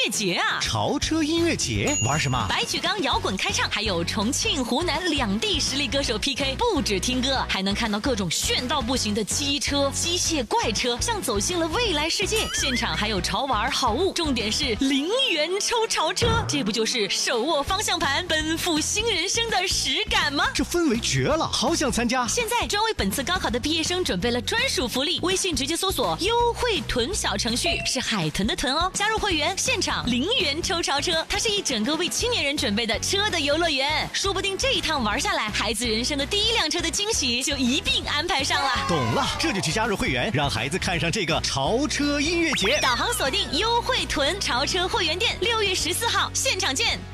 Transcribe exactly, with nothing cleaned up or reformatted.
乐节啊！ 潮车音乐节玩什么？ 白举纲摇滚开唱，还有重庆、湖南两地实力歌手 P K， 不止听歌，还能看到各种炫到不行的机车、机械怪车，像走进了未来世界。现场还有潮玩好物，重点是零元抽潮车，这不就是手握方向盘奔赴新人生的实感吗？ 这氛围绝了，好想参加！ 现在专为本次高考的毕业生准备了专属福利，微信直接搜索优惠囤小程序，是海豚的豚哦，加入会员现场零元抽潮车，它是一整个为青年人准备的车的游乐园，说不定这一趟玩下来，孩子人生的第一辆车的惊喜就一并安排上了。 懂了，这就去加入会员，让孩子看上这个潮车音乐节。 导航锁定优惠囤潮车会员店，六月十四号现场见。